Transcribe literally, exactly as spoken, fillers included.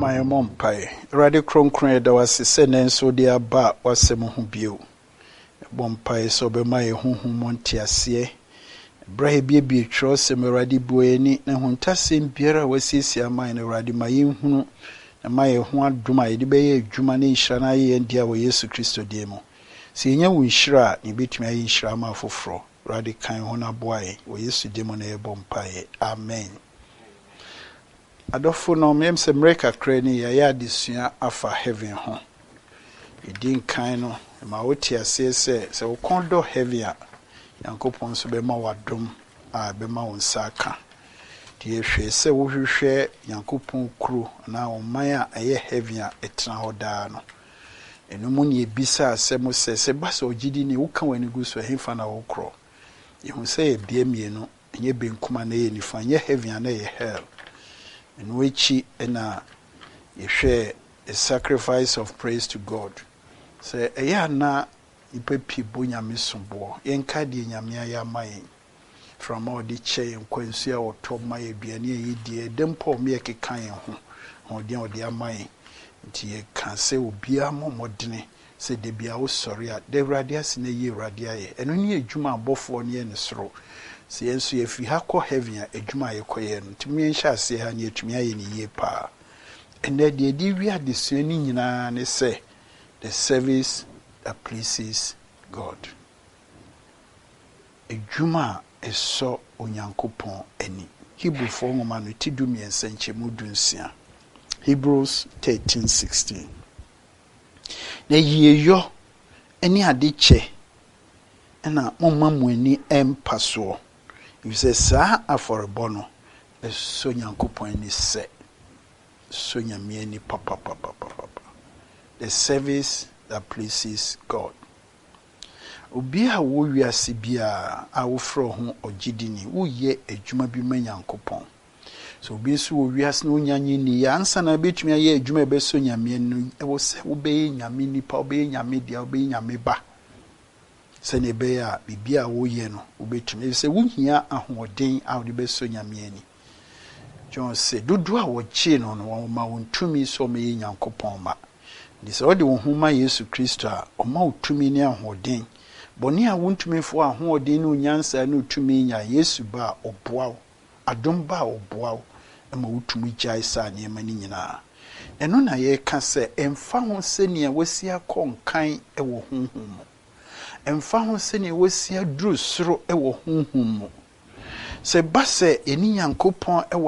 My mom pie. Radi kronkron da wase se nenso de aba wasem ho bio. Bompae so be my honhom montiase. Brahe bie bie tro se me radi bueni na huntasem biara wasisi amai na radi mayehunu na maye ho aduma ye de be ye adwuma na nhira na ye ndia wo Yesu Kristo die mu. Se nya wo nhira ni betumi ayi nhira ma foforo. Radi kan ho na boae wo Yesu die mu na ye bompae. Amen. Adofo no mem se mreka krani ya ya disua afa heaven ho. Idin kan no ma woti ase se se wo kondo heaven a Yankopon so be ma wadom a be ma won saka. Ti ehwe se wo hwehwe Yankopon kru na wo man a eye heaven a etna hoda no. Enu mu ne ebisa se mo se se ba so gidi ni wo kan wani gu so hemfa na wo kro. Yehu se e bia mienu enye benkuma na ye nifa nye heaven na ye hell. In which na you share a sacrifice of praise to God. Say, eya na ipepi bonya misumbo. Yenka di nyamia ya mai. From all the chain kwensia or top my biani ye dempo me kekan ho. Ho dia o dia mai. Nti ye kan se obia mo modene. Se de bia wo sorry a de radia sine ye radia ye. Eno ni adwuma abofo ne ye ne soro. Se yenso ye fi ha kɔ heaven a adwuma ye kɔye no tumi nhya ase ha ne atumi aye ne yie pa ene de di wi adesua ni nyina ne se the service that pleases God adwuma eso onyankopɔn ani Hebrew fo ngoma no tidu miensa nchemu dunsia Hebrews thirteen sixteen na yiyeyo eni ade che ena momma mu ani empaso. You say, Sir, aforebo no, so nyankopon ni se, so nyamie ni papa papa papa. The service that pleases God. Obi a wo wiase bia a wo fro ho ogidi ni, wo ye adwuma bi ma nyankopon. So obi so wo wiase no nyanyi ni ya ansa na betumi aye adwuma be so nyamie no, e wo se wo be nyame ni pa, wo be nyame dia, wo be nyame ba. Sene be ya bibia wo ye no obetumi se wohia ahoden a wo de be so nyame ani John say dodo a wo chi no no wo ma wontumi so me Nyankopon ma di se wo de wo huma Yesu Kristo a o ma wotumi ni ahoden boni a wontumi fo ahoden no nyansa no tumi nya Yesu ba oboa adom ba oboa e ma wotumi jai sa ne ma ni nyina eno na ye ka se emfa ho se ne wasi akonkan e wo honhom emfa ho se ne wasi aduru soro e wo honhom mo se ba se eni Nyankopon e